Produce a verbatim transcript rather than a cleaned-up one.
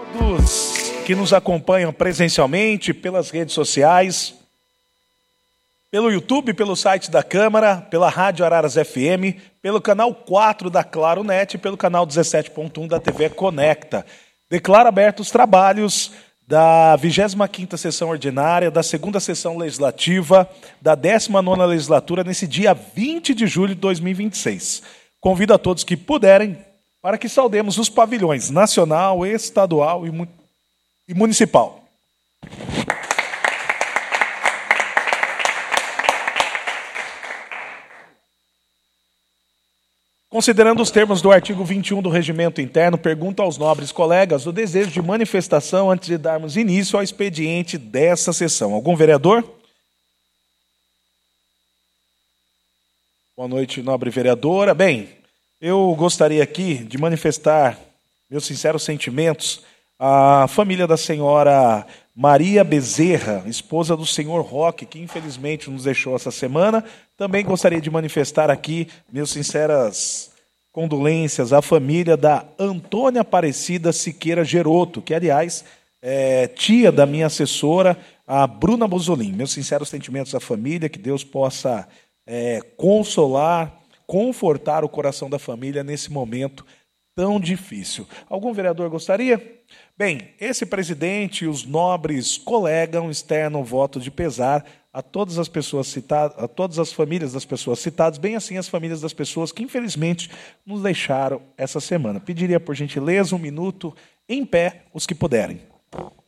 dos que nos acompanham presencialmente pelas redes sociais, pelo YouTube, pelo site da Câmara, pela Rádio Araras F M, pelo canal quatro da Claro Net e pelo canal dezessete ponto um da T V Conecta. Declaro abertos os trabalhos da vigésima quinta sessão ordinária, da segunda sessão legislativa, da décima nona legislatura, nesse dia vinte de julho de dois mil e vinte e seis. Convido a todos que puderem para que saudemos os pavilhões nacional, estadual e, mu- e municipal. Considerando os termos do artigo vinte e um do Regimento Interno, pergunto aos nobres colegas o desejo de manifestação antes de darmos início ao expediente desta sessão. Algum vereador? Boa noite, nobre vereadora. Bem, eu gostaria aqui de manifestar meus sinceros sentimentos à família da senhora Maria Bezerra, esposa do senhor Roque, que infelizmente nos deixou essa semana. Também gostaria de manifestar aqui meus sinceras condolências à família da Antônia Aparecida Siqueira Geroto, que, aliás, é tia da minha assessora, a Bruna Buzolin. Meus sinceros sentimentos à família, que Deus possa é, consolar, confortar o coração da família nesse momento tão difícil. Algum vereador gostaria? Bem, esse presidente e os nobres colegas externam voto de pesar a todas as pessoas citadas, a todas as famílias das pessoas citadas, bem assim as famílias das pessoas que infelizmente nos deixaram essa semana. Pediria por gentileza um minuto em pé, os que puderem.